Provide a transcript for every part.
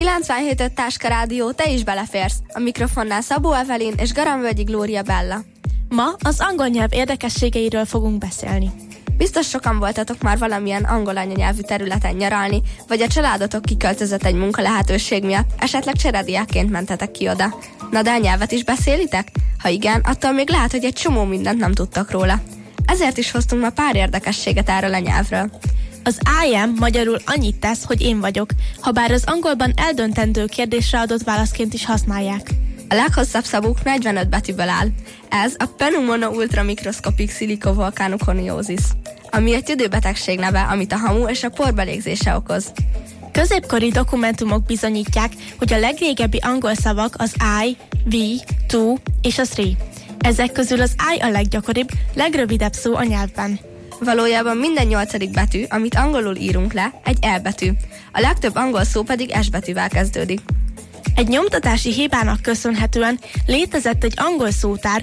97.5 Táska Rádió, te is beleférsz. A mikrofonnál Szabó Evelyn és Garamvölgyi Glória Bella. Ma az angol nyelv érdekességeiről fogunk beszélni. Biztos sokan voltatok már valamilyen angol anyanyelvű területen nyaralni, vagy a családotok kiköltözött egy munka lehetőség miatt, esetleg cserediákként mentetek ki oda. Na de a nyelvet is beszélitek? Ha igen, attól még lehet, hogy egy csomó mindent nem tudtak róla. Ezért is hoztunk ma pár érdekességet erről a nyelvről. Az I am magyarul annyit tesz, hogy én vagyok, habár az angolban eldöntendő kérdésre adott válaszként is használják. A leghosszabb szavuk 45 betűből áll. Ez a pneumono-ultramikroszkopik szilikovolkánokoniózis, ami egy tüdőbetegség neve, amit a hamu és a porbelégzése okoz. Középkori dokumentumok bizonyítják, hogy a legrégebbi angol szavak az I, we, to és a three. Ezek közül az I a leggyakoribb, legrövidebb szó a nyelvben. Valójában minden 8. betű, amit angolul írunk le, egy E betű. A legtöbb angol szó pedig S betűvel kezdődik. Egy nyomtatási hibának köszönhetően létezett egy angol szótár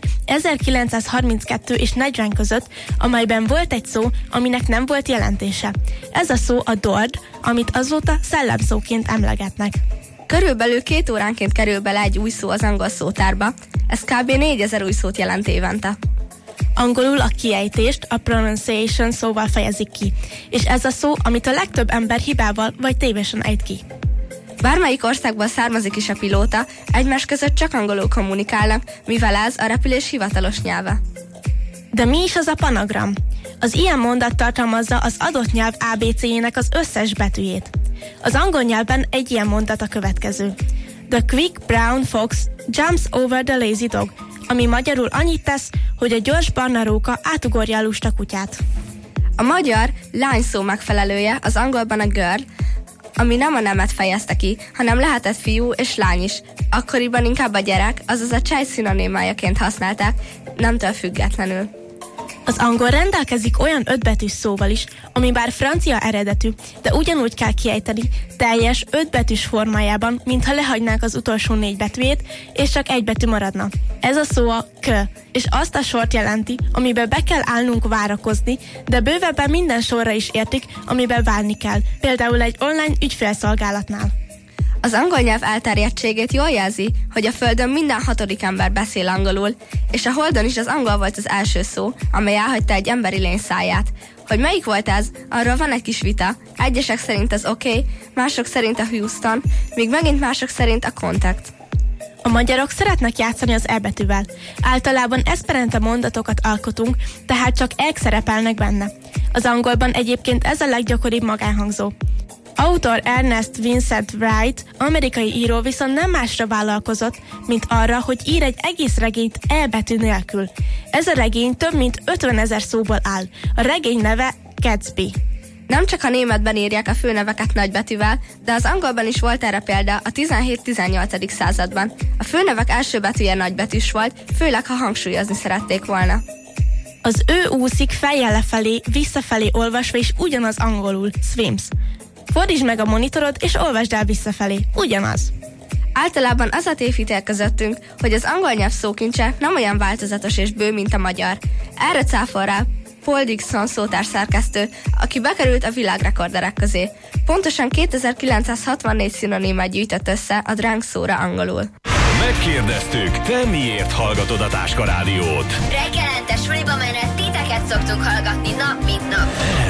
1932 és 40 között, amelyben volt egy szó, aminek nem volt jelentése. Ez a szó a dord, amit azóta szellemszóként emlegetnek. Körülbelül 2 óránként kerül bele egy új szó az angol szótárba. Ez kb. 4000 új szót jelent évente. Angolul a kiejtést a pronunciation szóval fejezik ki, és ez a szó, amit a legtöbb ember hibával vagy tévesen ejt ki. Bármelyik országból származik is a pilóta, egymás között csak angolul kommunikálnak, mivel ez a repülés hivatalos nyelve. De mi is az a panagram? Az ilyen mondat tartalmazza az adott nyelv ABC-jének az összes betűjét. Az angol nyelvben egy ilyen mondat a következő. The quick brown fox jumps over the lazy dog, ami magyarul annyit tesz, hogy a gyors barna róka átugorja a lusta kutyát. A magyar lány szó megfelelője az angolban a girl, ami nem a nemet fejezte ki, hanem lehetett fiú és lány is. Akkoriban inkább a gyerek, azaz a csaj szinonimájaként használták, nemtől függetlenül. Az angol rendelkezik olyan 5 betűs szóval is, ami bár francia eredetű, de ugyanúgy kell kiejteni, teljes 5 betűs formájában, mintha lehagynánk az utolsó 4 betűjét, és csak egy betű maradna. Ez a szó a k, és azt a sort jelenti, amiben be kell állnunk várakozni, de bővebben minden sorra is értik, amiben várni kell, például egy online ügyfélszolgálatnál. Az angol nyelv elterjedtségét jól jelzi, hogy a Földön minden 6. ember beszél angolul, és a Holdon is az angol volt az első szó, amely elhagyta egy emberi lény száját. Hogy melyik volt ez, arról van egy kis vita. Egyesek szerint az OK, mások szerint a Houston, míg megint mások szerint a Contact. A magyarok szeretnek játszani az E betűvel. Általában eszperante mondatokat alkotunk, tehát csak E-k szerepelnek benne. Az angolban egyébként ez a leggyakoribb magánhangzó. Autor Ernest Vincent Wright, amerikai író viszont nem másra vállalkozott, mint arra, hogy ír egy egész regényt E betű nélkül. Ez a regény több mint 50 000 szóból áll. A regény neve Gatsby. Nem csak a németben írják a főneveket nagybetűvel, de az angolban is volt erre példa a 17-18. században. A főnevek első betűje nagybetűs volt, főleg ha hangsúlyozni szerették volna. Az ő úszik fejjel lefelé, visszafelé olvasva is ugyanaz angolul, swims. Fordítsd meg a monitorod, és olvasd el visszafelé. Ugyanaz. Általában az a tévhitel közöttünk, hogy az angol nyelv szókincse nem olyan változatos és bő, mint a magyar. Erre cáfol rá Paul Dixon szótárszerkesztő, aki bekerült a világrekorderek közé. Pontosan 2964 szinonimát gyűjtött össze a dránk szóra angolul. Megkérdeztük, te miért hallgatod a Táska Rádiót? Reggelente suliba menet titeket szoktunk hallgatni nap mint nap.